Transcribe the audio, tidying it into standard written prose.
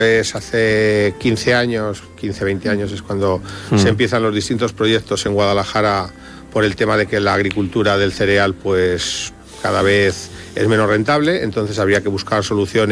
Hace 15 años, 20 años es cuando se empiezan los distintos proyectos en Guadalajara por el tema de que la agricultura del cereal pues cada vez es menos rentable, entonces habría que buscar soluciones